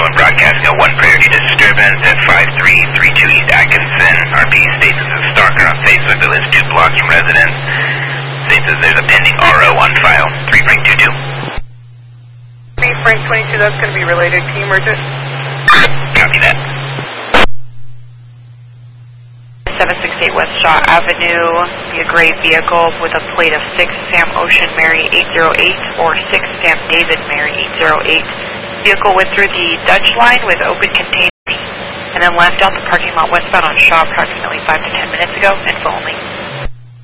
Showing broadcasting a 1 priority disturbance at 5332 East Atkinson. RP states it's a stalker on Facebook that lives 2 blocks from residence. States that there's a pending RO on file. 3 Frank 22. 3 Frank 22, that's going to be related. Can you merge it? Copy that. 768 West Shaw Avenue, be a gray vehicle with a plate of 6 Sam Ocean Mary 808 or 6 Sam David Mary 808. Vehicle went through the Dutch line with open containers and then left out the parking lot westbound on Shaw approximately 5 to 10 minutes ago. Info only.